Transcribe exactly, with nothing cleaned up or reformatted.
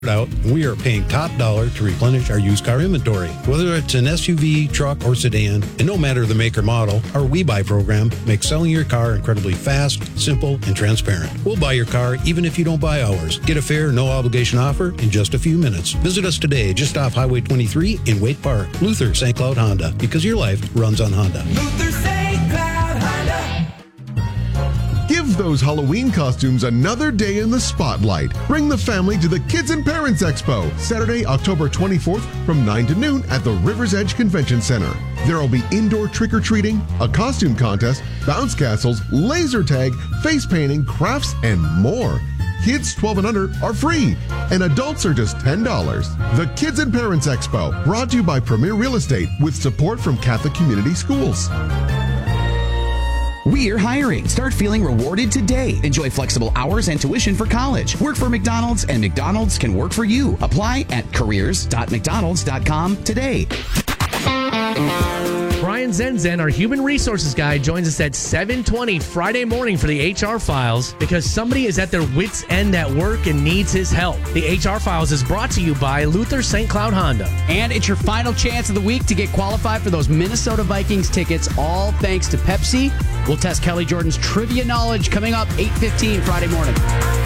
out, we are paying top dollar to replenish our used car inventory. Whether it's an S U V, truck, or sedan, and no matter the make or model, our We Buy program makes selling your car incredibly fast, simple, and transparent. We'll buy your car even if you don't buy ours. Get a fair, no-obligation offer in just a few minutes. Visit us today just off Highway twenty-three in Waite Park. Luther Saint Cloud Honda, because your life runs on Honda. Luther Saint Cloud Honda. Give those Halloween costumes another day in the spotlight. Bring the family to the Kids and Parents Expo, Saturday, October twenty-fourth from nine to noon at the River's Edge Convention Center. There will be indoor trick-or-treating, a costume contest, bounce castles, laser tag, face painting, crafts, and more. Kids twelve and under are free, and adults are just ten dollars. The Kids and Parents Expo, brought to you by Premier Real Estate with support from Catholic Community Schools. We're hiring. Start feeling rewarded today. Enjoy flexible hours and tuition for college. Work for McDonald's, and McDonald's can work for you. Apply at careers dot mcdonalds dot com today. Brian Zenzen, our human resources guy, joins us at seven twenty Friday morning for the H R Files because somebody is at their wits' end at work and needs his help. The H R Files is brought to you by Luther Saint Cloud Honda. And it's your final chance of the week to get qualified for those Minnesota Vikings tickets, all thanks to Pepsi. We'll test Kelly Jordan's trivia knowledge coming up eight fifteen Friday morning.